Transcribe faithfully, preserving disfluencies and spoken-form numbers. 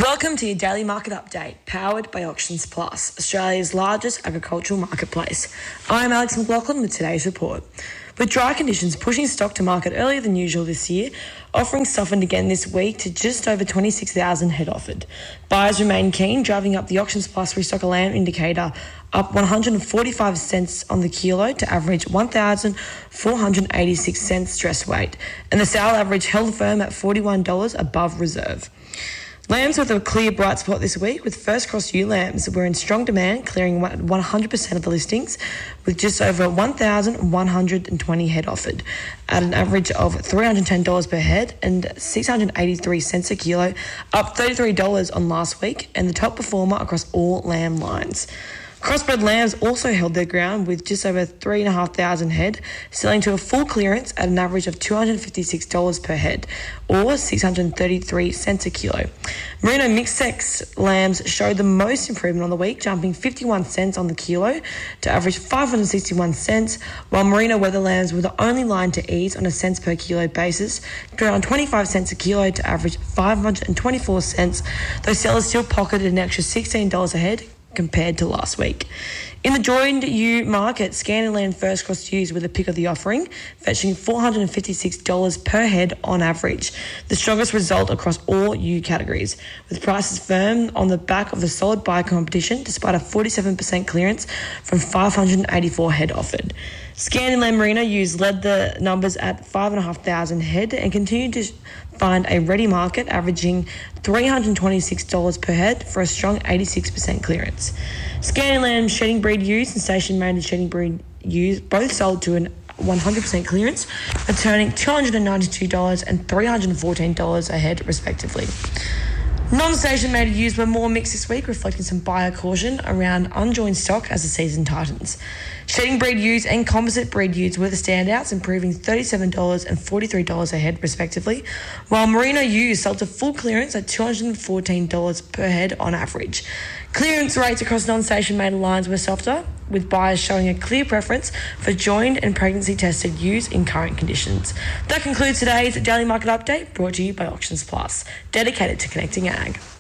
Welcome to your daily market update, powered by Auctions Plus, Australia's largest agricultural marketplace. I'm Alex McLaughlin with today's report. With dry conditions pushing stock to market earlier than usual this year, offerings softened again this week to just over twenty-six thousand head offered. Buyers remain keen, driving up the Auctions Plus restocker lamb indicator up one hundred forty-five cents on the kilo to average one thousand four hundred eighty-six cents dress weight, and the sale average held firm at forty-one dollars above reserve. Lambs with a clear bright spot this week, with first cross ewe lambs were in strong demand, clearing one hundred percent of the listings, with just over one thousand one hundred twenty head offered, at an average of three hundred ten dollars per head and six hundred eighty-three cents a kilo, up thirty-three dollars on last week, and the top performer across all lamb lines. Crossbred lambs also held their ground, with just over three thousand five hundred head, selling to a full clearance at an average of two hundred fifty-six dollars per head, or six hundred thirty-three cents a kilo. Merino mixed sex lambs showed the most improvement on the week, jumping fifty-one cents on the kilo to average five hundred sixty-one cents, while Merino weather lambs were the only line to ease on a cents per kilo basis, around twenty-five cents a kilo to average five hundred twenty-four cents, though sellers still pocketed an extra sixteen dollars a head compared to last week. In the joined ewe market, Scandinavian first cross ewes were the pick of the offering, fetching four hundred fifty-six dollars per head on average, the strongest result across all ewe categories, with prices firm on the back of the solid buy competition despite a forty-seven percent clearance from five hundred eighty-four head offered. Scandinavian Merino ewes led the numbers at five thousand five hundred head and continued to find a ready market, averaging three hundred twenty-six dollars per head for a strong eighty-six percent clearance. Scandinavian shedding breed ewes and station-mated shedding breed ewes both sold to an one hundred percent clearance, returning two hundred ninety-two dollars and three hundred fourteen dollars a head respectively. Non-station mated ewes were more mixed this week, reflecting some buyer caution around unjoined stock as the season tightens. Shedding breed ewes and composite breed ewes were the standouts, improving thirty-seven dollars and forty-three dollars a head respectively, while Merino ewes sold to full clearance at two hundred fourteen dollars per head on average. Clearance rates across non-station mated lines were softer, with buyers showing a clear preference for joined and pregnancy-tested ewes in current conditions. That concludes today's Daily Market Update, brought to you by Auctions Plus, dedicated to connecting ag.